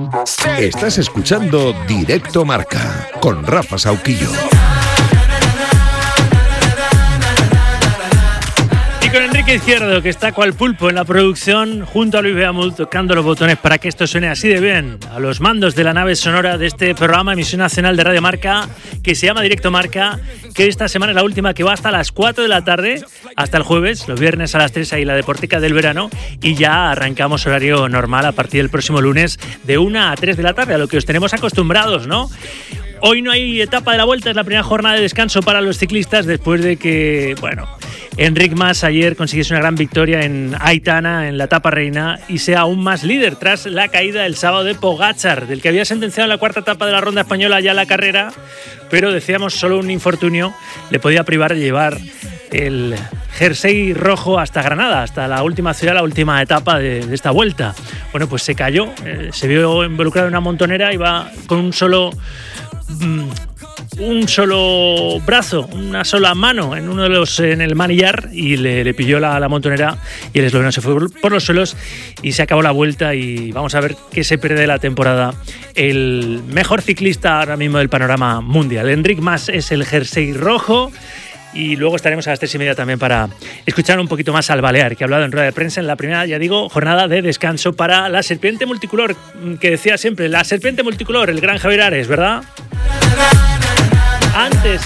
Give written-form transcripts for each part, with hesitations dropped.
Estás escuchando Directo Marca con Rafa Sauquillo. Y con Enrique Izquierdo, que está cual pulpo en la producción, junto a Luis Beamud, tocando los botones para que esto suene así de bien, a los mandos de la nave sonora de este programa, emisión nacional de Radio Marca, que se llama Directo Marca, que esta semana es la última, que va hasta las 4 de la tarde, hasta el jueves, los viernes a las 3, ahí la Deporteca del verano, y ya arrancamos horario normal a partir del próximo lunes, de 1 a 3 de la tarde, a lo que os tenemos acostumbrados, ¿no? Hoy no hay etapa de la Vuelta, es la primera jornada de descanso para los ciclistas después de que, bueno, Enric Mas ayer consiguiese una gran victoria en Aitana, en la etapa reina, y sea aún más líder tras la caída el sábado de Pogačar, del que había sentenciado en la cuarta etapa de la ronda española ya la carrera, pero decíamos solo un infortunio le podía privar de llevar el jersey rojo hasta Granada, hasta la última ciudad, la última etapa de esta vuelta. Bueno, pues se cayó, se vio involucrado en una montonera, iba con un solo brazo, una sola mano en el manillar, y le pilló la montonera, y el esloveno se fue por los suelos y se acabó la vuelta. Y vamos a ver qué se pierde de la temporada el mejor ciclista ahora mismo del panorama mundial. Enric Mas es el jersey rojo. Y luego estaremos a las 3:30 también para escuchar un poquito más al Balear, que ha hablado en rueda de prensa en la primera, ya digo, jornada de descanso para la serpiente multicolor, que decía siempre, la serpiente multicolor, el gran Javier Ares, ¿verdad? Antes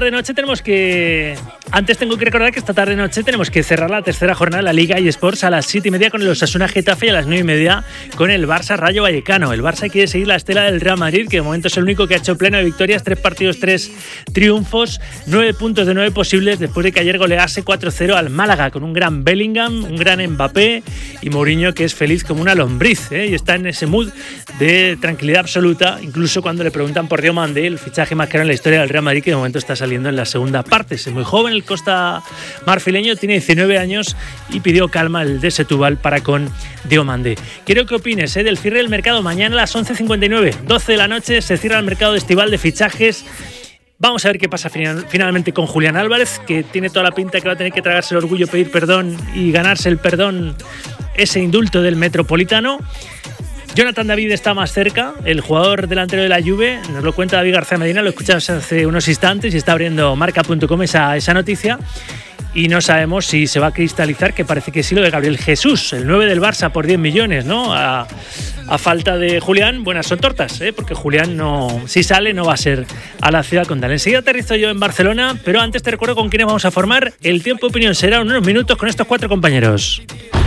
tengo que recordar que esta tarde-noche tenemos que cerrar la tercera jornada de la Liga eSports a las 7:30 con el Osasuna Getafe y a las 9:30 con el Barça Rayo Vallecano. El Barça quiere seguir la estela del Real Madrid, que de momento es el único que ha hecho pleno de victorias, 3 partidos, 3 triunfos, 9 puntos de 9 posibles, después de que ayer golease 4-0 al Málaga, con un gran Bellingham, un gran Mbappé y Mourinho, que es feliz como una lombriz, y está en ese mood de tranquilidad absoluta, incluso cuando le preguntan por Diomande, el fichaje más caro en la historia del Real Madrid, que de momento está saliendo en la segunda parte. Es muy joven, el costa marfileño, tiene 19 años y pidió calma el de Setúbal para con Diomande. Quiero que opines del cierre del mercado. Mañana a las 11:59, 12 de la noche, se cierra el mercado estival de fichajes. Vamos a ver qué pasa finalmente con Julián Álvarez, que tiene toda la pinta que va a tener que tragarse el orgullo, pedir perdón y ganarse el perdón, ese indulto del Metropolitano. Jonathan David está más cerca, el jugador delantero de la Juve, nos lo cuenta David García Medina, lo escuchamos hace unos instantes y está abriendo marca.com esa noticia, y no sabemos si se va a cristalizar, que parece que sí, lo de Gabriel Jesús, el 9 del Barça por 10 millones, ¿no? A falta de Julián, buenas son tortas, porque Julián si sale no va a ser a la ciudad condal. Enseguida aterrizo yo en Barcelona, pero antes te recuerdo con quiénes vamos a formar el tiempo de opinión. Será en unos minutos con estos 4 compañeros.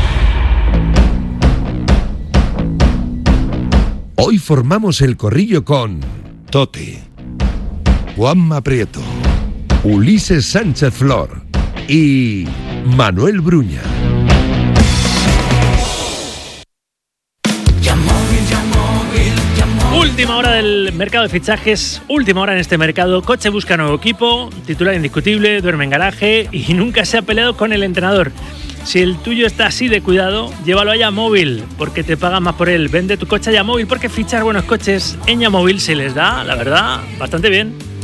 Hoy formamos el corrillo con Tote, Juanma Prieto, Ulises Sánchez Flor y Manuel Bruña. Última hora del mercado de fichajes, última hora en este mercado. Coche busca nuevo equipo, titular indiscutible, duerme en garaje y nunca se ha peleado con el entrenador. Si el tuyo está así de cuidado, llévalo a Yamóvil, porque te pagan más por él. Vende tu coche a Yamóvil, porque fichar buenos coches en Yamóvil se les da, la verdad, bastante bien.